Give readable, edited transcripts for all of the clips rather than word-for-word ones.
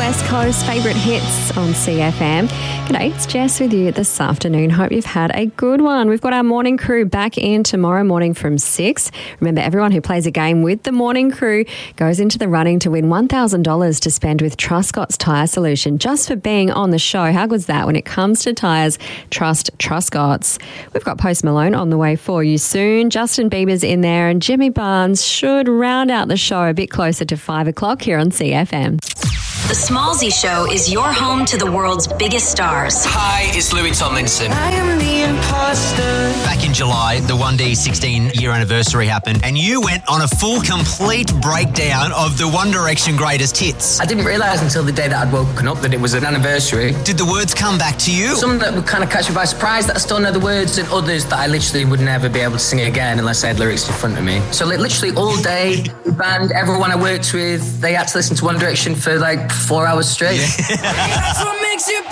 West Coast favourite hits on CFM. G'day, it's Jess with you this afternoon. Hope you've had a good one. We've got our morning crew back in tomorrow morning from 6. Remember, everyone who plays a game with the morning crew goes into the running to win $1,000 to spend with Truscott's Tyre Solution just for being on the show. How good's that? When it comes to tyres, trust Truscott's. We've got Post Malone on the way for you soon. Justin Bieber's in there and Jimmy Barnes should round out the show a bit closer to 5 o'clock here on CFM. The Smallsy Show is your home to the world's biggest stars. Hi, it's Louis Tomlinson. I am the imposter. Back in July, the 1D 16-year anniversary happened, and you went on a full, complete breakdown of the One Direction greatest hits. I didn't realise until the day that I'd woken up that it was an anniversary. Did the words come back to you? Some that would kind of catch me by surprise that I still know the words, and others that I literally would never be able to sing again unless I had lyrics in front of me. So literally all day, the band, everyone I worked with, they had to listen to One Direction for 4 hours straight. That's what makes you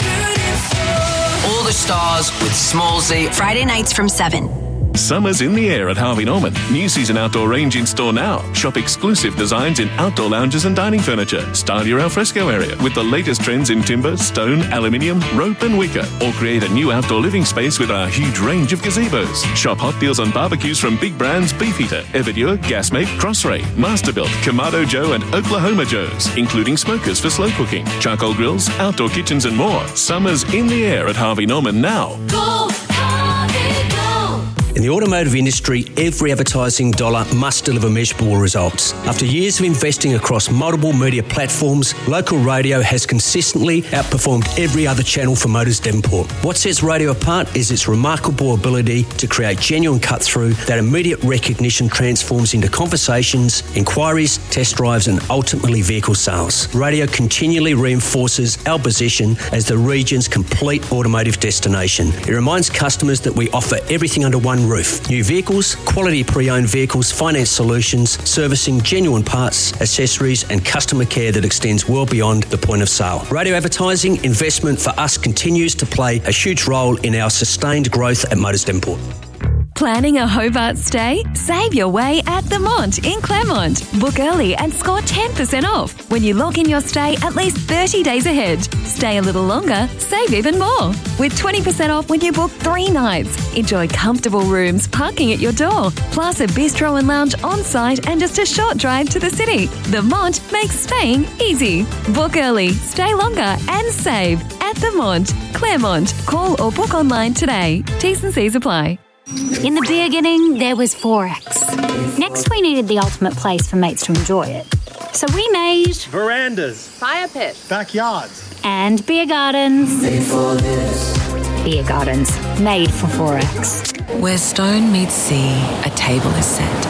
beautiful. All the stars with Smallsy. Friday nights from 7. Summer's in the air at Harvey Norman. New season outdoor range in store now. Shop exclusive designs in outdoor lounges and dining furniture. Style your alfresco area with the latest trends in timber, stone, aluminium, rope and wicker. Or create a new outdoor living space with our huge range of gazebos. Shop hot deals on barbecues from big brands Beefeater, Everdure, Gasmate, Crossray, Masterbuilt, Kamado Joe and Oklahoma Joe's, including smokers for slow cooking, charcoal grills, outdoor kitchens and more. Summer's in the air at Harvey Norman now. Go, Harvey, go. In the automotive industry, every advertising dollar must deliver measurable results. After years of investing across multiple media platforms, local radio has consistently outperformed every other channel for Motors Devonport. What sets radio apart is its remarkable ability to create genuine cut-through that immediate recognition transforms into conversations, inquiries, test drives and ultimately vehicle sales. Radio continually reinforces our position as the region's complete automotive destination. It reminds customers that we offer everything under one roof. New vehicles, quality pre-owned vehicles, finance solutions, servicing, genuine parts, accessories and customer care that extends well beyond the point of sale. Radio advertising investment for us continues to play a huge role in our sustained growth at Motors Devonport. Planning a Hobart stay? Save your way at The Mont in Claremont. Book early and score 10% off when you log in your stay at least 30 days ahead. Stay a little longer, save even more. With 20% off when you book 3 nights. Enjoy comfortable rooms, parking at your door, plus a bistro and lounge on site and just a short drive to the city. The Mont makes staying easy. Book early, stay longer and save at The Mont, Claremont. Call or book online today. T's and C's apply. In the beginning, there was Forex. Next, we needed the ultimate place for mates to enjoy it. So we made verandas, fire pits, backyards, and beer gardens. Made for this. Beer gardens made for Forex. Where stone meets sea, a table is set.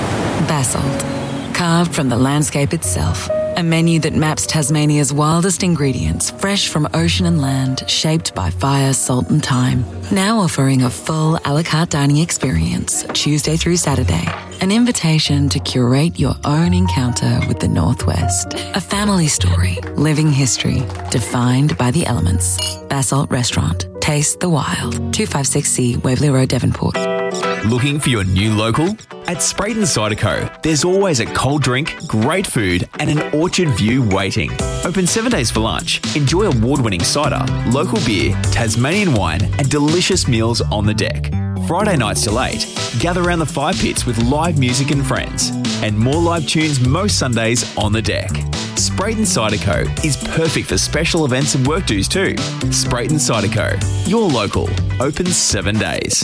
Basalt, carved from the landscape itself. A menu that maps Tasmania's wildest ingredients, fresh from ocean and land, shaped by fire, salt and time. Now offering a full a la carte dining experience, Tuesday through Saturday. An invitation to curate your own encounter with the Northwest. A family story, living history, defined by the elements. Basalt Restaurant. Taste the wild. 256C Waverley Road, Devonport. Looking for your new local? At Sprayton Cider Co., there's always a cold drink, great food and an orchard view waiting. Open 7 days for lunch. Enjoy award-winning cider, local beer, Tasmanian wine and delicious meals on the deck. Friday nights till 8, gather around the fire pits with live music and friends. And more live tunes most Sundays on the deck. Sprayton Cider Co. is perfect for special events and work dues too. Sprayton Cider Co. Your local. Open 7 days.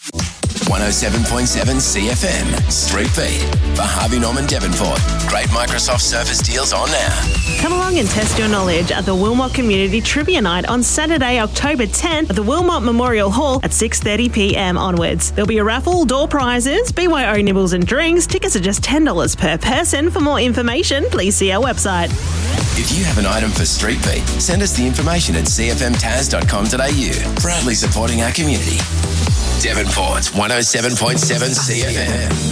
107.7 CFM, Street Beat for Harvey Norman Devonport. Great Microsoft Surface deals on now. Come along and test your knowledge at the Wilmot Community Trivia Night on Saturday, October 10th at the Wilmot Memorial Hall at 6:30pm onwards. There'll be a raffle, door prizes, BYO nibbles and drinks. Tickets are just $10 per person. For more information, please see our website. If you have an item for Street Beat, send us the information at cfmtaz.com.au. Proudly supporting our community. Devonport's 107.7 CFM.